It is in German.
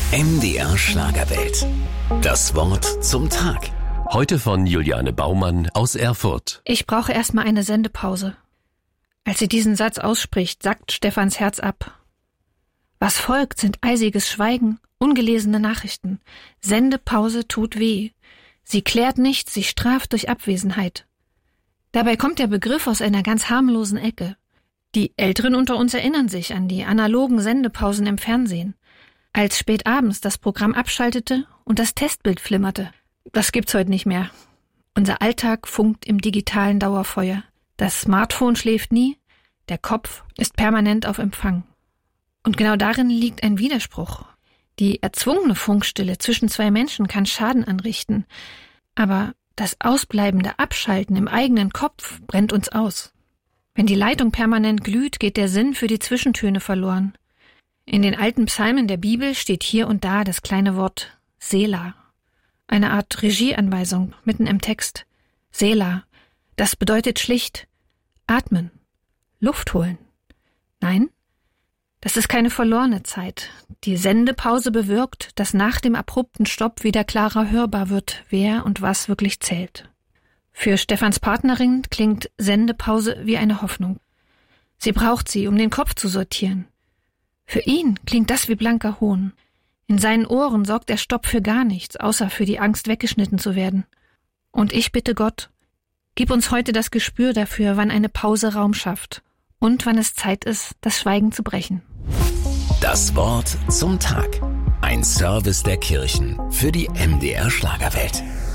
MDR Schlagerwelt. Das Wort zum Tag. Heute von Juliane Baumann aus Erfurt. Ich brauche erstmal eine Sendepause. Als sie diesen Satz ausspricht, sackt Stefans Herz ab. Was folgt, sind eisiges Schweigen, ungelesene Nachrichten. Sendepause tut weh. Sie klärt nichts, sie straft durch Abwesenheit. Dabei kommt der Begriff aus einer ganz harmlosen Ecke. Die Älteren unter uns erinnern sich an die analogen Sendepausen im Fernsehen. Als spät abends das Programm abschaltete und das Testbild flimmerte. Das gibt's heute nicht mehr. Unser Alltag funkt im digitalen Dauerfeuer. Das Smartphone schläft nie, der Kopf ist permanent auf Empfang. Und genau darin liegt ein Widerspruch. Die erzwungene Funkstille zwischen zwei Menschen kann Schaden anrichten, aber das ausbleibende Abschalten im eigenen Kopf brennt uns aus. Wenn die Leitung permanent glüht, geht der Sinn für die Zwischentöne verloren. In den alten Psalmen der Bibel steht hier und da das kleine Wort Selah. Eine Art Regieanweisung mitten im Text. Selah, das bedeutet schlicht atmen, Luft holen. Nein, das ist keine verlorene Zeit. Die Sendepause bewirkt, dass nach dem abrupten Stopp wieder klarer hörbar wird, wer und was wirklich zählt. Für Stefans Partnerin klingt Sendepause wie eine Hoffnung. Sie braucht sie, um den Kopf zu sortieren. Für ihn klingt das wie blanker Hohn. In seinen Ohren sorgt der Stopp für gar nichts, außer für die Angst, weggeschnitten zu werden. Und ich bitte Gott, gib uns heute das Gespür dafür, wann eine Pause Raum schafft und wann es Zeit ist, das Schweigen zu brechen. Das Wort zum Tag. Ein Service der Kirchen für die MDR Schlagerwelt.